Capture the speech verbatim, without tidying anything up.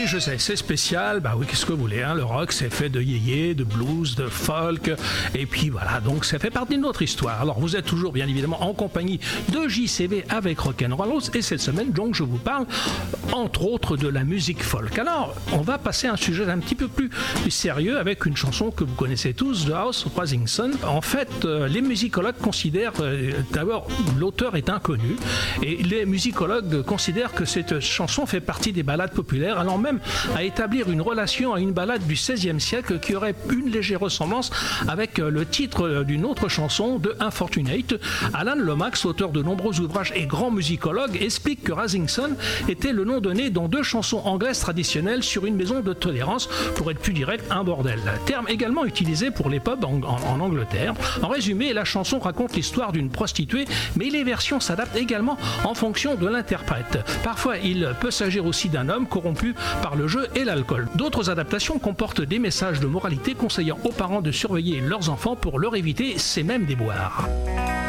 Oui, je sais, c'est spécial. Bah oui, qu'est-ce que vous voulez, hein, le rock, c'est fait de yéyé, de blues, de folk. Et puis voilà, donc ça fait partie de notre histoire. Alors, vous êtes toujours, bien évidemment, en compagnie de J C V avec Rock'n'Rollos. Et cette semaine, donc, je vous parle, entre autres, de la musique folk. Alors, on va passer à un sujet un petit peu plus sérieux avec une chanson que vous connaissez tous, The House of Rising Sun. En fait, euh, les musicologues considèrent, euh, d'abord, l'auteur est inconnu. Et les musicologues considèrent que cette chanson fait partie des ballades populaires, allant même à établir une relation à une ballade du seizième siècle qui aurait une légère ressemblance avec le titre d'une autre chanson de Unfortunate. Alan Lomax, auteur de nombreux ouvrages et grand musicologue, explique que Rising Sun était le nom donné dans deux chansons anglaises traditionnelles sur une maison de tolérance, pour être plus direct, un bordel. Terme également utilisé pour les pubs en, en, en Angleterre. En résumé, la chanson raconte l'histoire d'une prostituée, mais les versions s'adaptent également en fonction de l'interprète. Parfois, il peut s'agir aussi d'un homme corrompu par le jeu et l'alcool. D'autres adaptations comportent des messages de moralité conseillant aux parents de surveiller leurs enfants pour leur éviter ces mêmes déboires.